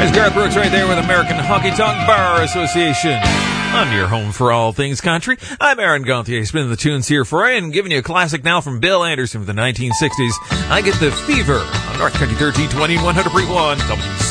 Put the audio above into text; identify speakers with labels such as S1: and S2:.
S1: There's Garth Brooks right there with American Honky Tonk Bar Association. On your home for all things country. I'm Aaron Gauthier, spinning the tunes here for you and giving you a classic now from Bill Anderson from the 1960s. I Get the Fever on North Country 1320, 100.1 WC.